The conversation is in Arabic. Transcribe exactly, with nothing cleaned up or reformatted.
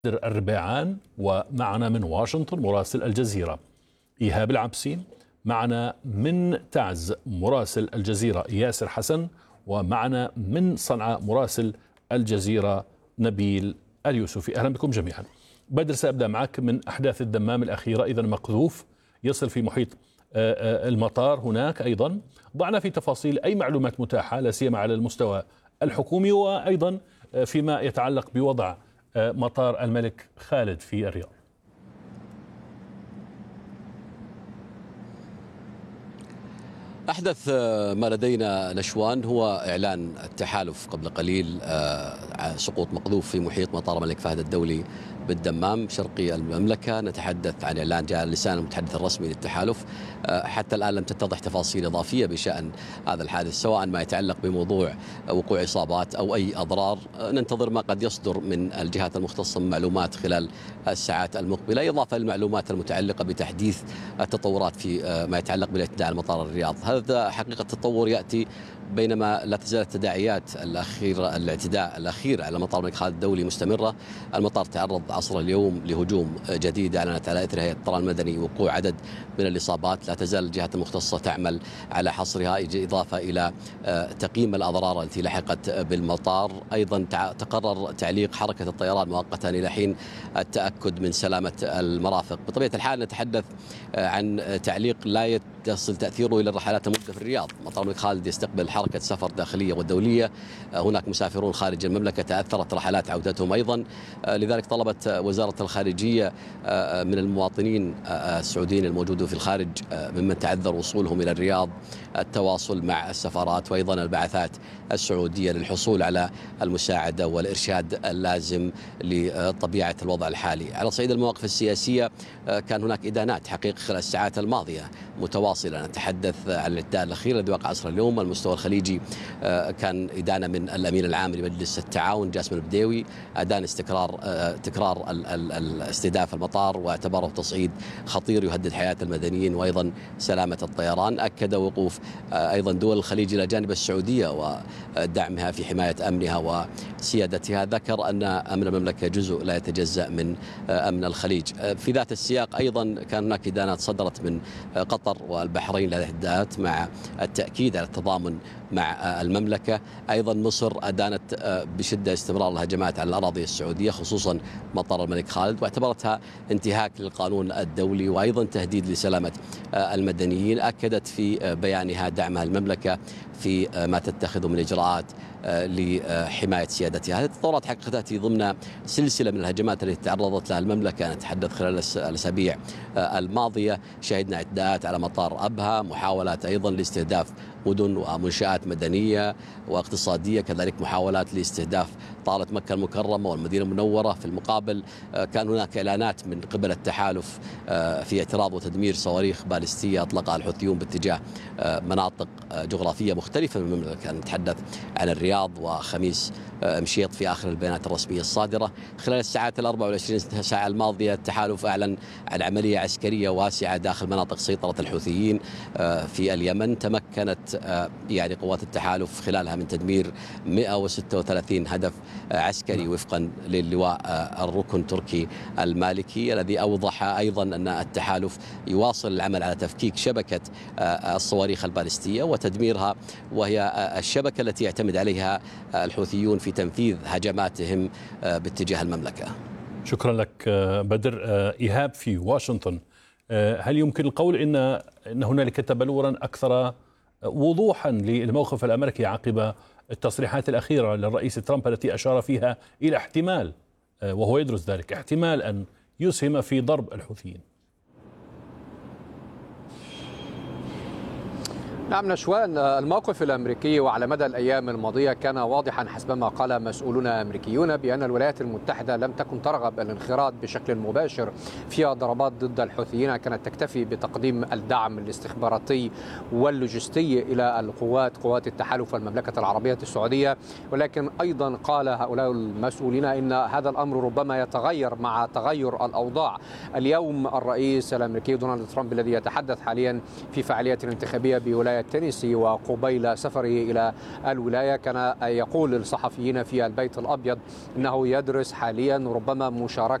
الربيعان، ومعنا من واشنطن مراسل الجزيرة إيهاب العبسي، معنا من تعز مراسل الجزيرة ياسر حسن، ومعنا من صنعاء مراسل الجزيرة نبيل اليوسفي. أهلا بكم جميعا. بدر، سأبدأ معك من أحداث الدمام الأخيرة. إذا مقذوف يصل في محيط المطار هناك أيضا، ضعنا في تفاصيل أي معلومات متاحة لا سيما على المستوى الحكومي، وأيضا فيما يتعلق بوضع مطار الملك خالد في الرياض. أحدث ما لدينا نشوان هو إعلان التحالف قبل قليل سقوط مقذوف في محيط مطار الملك فهد الدولي بالدمام شرقي المملكة. نتحدث عن إعلان جاء لسان المتحدث الرسمي للتحالف. حتى الآن لم تتضح تفاصيل إضافية بشأن هذا الحادث، سواء ما يتعلق بموضوع وقوع إصابات أو أي أضرار. ننتظر ما قد يصدر من الجهات المختصة من معلومات خلال الساعات المقبلة، إضافة للمعلومات المتعلقة بتحديث التطورات في ما يتعلق بالاعتداء على مطار الرياض. هذا حقيقة التطور يأتي بينما لا تزال التداعيات الأخيرة الاعتداء الأخير على مطار الملك خالد الدولي مستمرة. المطار تعرض عصر اليوم لهجوم جديد أعلنت على إثر هيئة الطيران المدني وقوع عدد من الإصابات. لا تزال الجهات المختصة تعمل على حصرها، إضافة إلى تقييم الأضرار التي لحقت بالمطار. أيضا تقرر تعليق حركة الطيران مؤقتا إلى حين التأكد من سلامة المرافق. بطبيعة الحال نتحدث عن تعليق لا يصل تأثيره إلى الرحلات الموجودة في الرياض. مطار الملك خالد يستقبل حركة سفر داخلية ودولية، هناك مسافرون خارج المملكة تأثرت رحلات عودتهم أيضا. لذلك طلبت وزارة الخارجية من المواطنين السعوديين الموجودين في الخارج ممن تعذر وصولهم إلى الرياض التواصل مع السفارات وأيضا البعثات السعودية للحصول على المساعدة والإرشاد اللازم لطبيعة الوضع الحالي. على صعيد المواقف السياسية كان هناك إدانات حقيقة خلال الساعات الماضية متواصلة. نتحدث عن الاعتداء الأخير الذي وقع عصر اليوم. المستوى الخليجي كان إدانة من الأمين العام لمجلس التعاون جاسم البديوي، أدان استقرار تكرار استهداف المطار واعتبره تصعيد خطير يهدد حياة المدنيين وأيضا سلامة الطيران. أكد وقوف أيضا دول الخليج إلى جانب السعودية ودعمها في حماية أمنها وسيادتها. ذكر أن أمن المملكة جزء لا يتجزأ من أمن الخليج. في ذات السياق أيضا كان هناك إدانات صدرت من قطر والبحرين للإحداثات مع التأكيد على التضامن مع المملكة. أيضا مصر أدانت بشدة استمرار الهجمات على الأراضي السعودية خصوصا مطار الملك خالد، واعتبرتها انتهاك للقانون الدولي وأيضا تهديد لسلامة المدنيين. أكدت في بيانها دعمها المملكة في ما تتخذه من إجراءات لحماية سيادتها. هذه التطورات حقيقة تأتي ضمن سلسلة من الهجمات التي تعرضت لها المملكة. نتحدث خلال الأسابيع الماضية شهدنا اعتداءات على مطار أبها، محاولات أيضا لاستهداف مدن ومنشآت مدنية واقتصادية، كذلك محاولات لاستهداف طالة مكة المكرمة والمدينة المنورة. في المقابل كان هناك إعلانات من قبل التحالف في اعتراض وتدمير صواريخ باليستية أطلقها الحوثيون باتجاه مناطق جغرافية مختلفة من المملكة. نتحدث عن الرياض وخميس مشيط في آخر البيانات الرسمية الصادرة. خلال الساعات الأربع والعشرين ساعة الماضية التحالف أعلن عن عملية عسكرية واسعة داخل مناطق سيطرة الحوثيين في اليمن. تمكنت يعني قوات التحالف خلالها من تدمير مئة وستة وثلاثين هدف عسكري وفقا للواء الركن تركي المالكي، الذي أوضح أيضا أن التحالف يواصل العمل على تفكيك شبكة الصواريخ البالستية وتدميرها، وهي الشبكة التي يعتمد عليها الحوثيون في تنفيذ هجماتهم باتجاه المملكة. شكرا لك بدر. إيهاب في واشنطن، هل يمكن القول إن إن هنالك تبلورا أكثر وضوحا للموقف الأمريكي عقب التصريحات الأخيرة للرئيس ترامب التي أشار فيها إلى احتمال، وهو يدرس ذلك، احتمال أن يسهم في ضرب الحوثيين؟ نعم نشوان، الموقف الأمريكي وعلى مدى الأيام الماضية كان واضحا حسبما قال مسؤولون أمريكيون بأن الولايات المتحدة لم تكن ترغب الانخراط بشكل مباشر في ضربات ضد الحوثيين، كانت تكتفي بتقديم الدعم الاستخباراتي واللوجستي إلى القوات قوات التحالف والمملكة العربية السعودية. ولكن أيضا قال هؤلاء المسؤولين إن هذا الأمر ربما يتغير مع تغير الأوضاع. اليوم الرئيس الأمريكي دونالد ترامب الذي يتحدث حاليا في فعالية انتخابية بولاية ولاية تينيسي وقبيل سفره إلى الولاية كان يقول للصحفيين في البيت الأبيض أنه يدرس حاليا ربما مشاركة